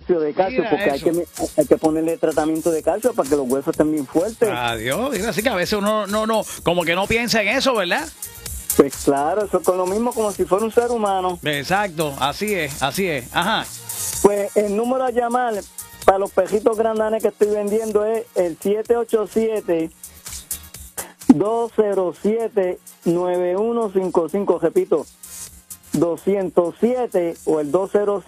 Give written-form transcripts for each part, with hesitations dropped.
de calcio, Mira porque eso. hay que ponerle tratamiento de calcio para que los huesos estén bien fuertes. Adiós, mira, así que a veces uno no, como que no piensa en eso, ¿verdad? Pues claro, eso es con lo mismo como si fuera un ser humano. Exacto, así es, ajá. Pues el número a llamar para los pejitos grandanes que estoy vendiendo es el 787-207-9155, repito, 207 o el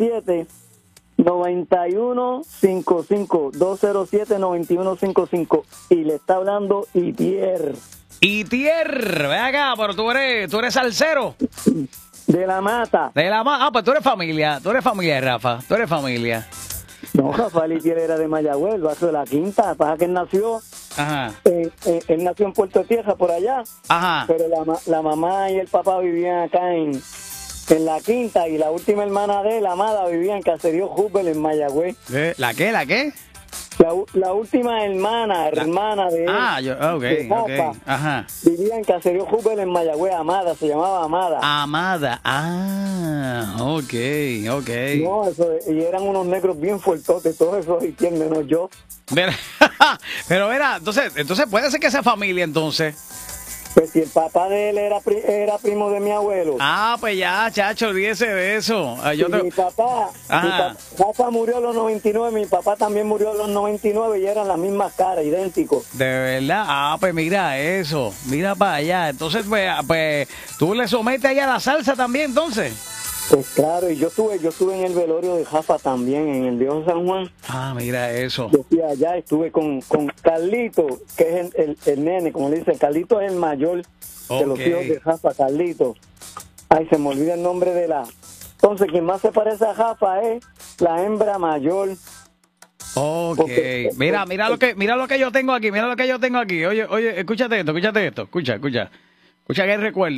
207-9155, 207-9155, y le está hablando Itier. Itier, ve acá, pero tú eres salsero. De la Mata. Pues tú eres familia, Rafa, tú eres familia. No, Rafael Itier era de Mayagüez, el barrio de la Quinta. Pasa que él nació, Ajá, él nació en Puerto Tierra, por allá. ajá. Pero la mamá y el papá vivían acá en la Quinta, y la última hermana de él, la Amada, vivía en Caserío Júbel, en Mayagüez. ¿La qué? La última hermana de él, de ok, Rafa, ajá. vivía en Caserío Júbel, en Mayagüez. Amada, se llamaba Amada. Amada, ok. No, y eran unos negros bien fuertotes, todos esos, y quién menos yo. Pero era, entonces puede ser que sea familia entonces. Pues si el papá de él era primo de mi abuelo. Pues ya, chacho, olvídese de eso. Mi papá, Rafa murió a los 99, mi papá también murió a los 99 y eran las mismas caras, idénticos. De verdad, pues mira eso, mira para allá. Entonces, pues tú le sometes ahí a la salsa también, entonces. Pues claro, y yo estuve en el velorio de Rafa también, en el viejo San Juan. Mira eso. Yo fui allá, estuve con Carlito, que es el nene, como le dicen. Carlito es el mayor de los hijos de Rafa, Carlito. Ay, se me olvida el nombre de la... Entonces, quien más se parece a Rafa es la hembra mayor. Ok, Porque, mira lo que yo tengo aquí, Oye, escúchate esto, escucha que recuerdo.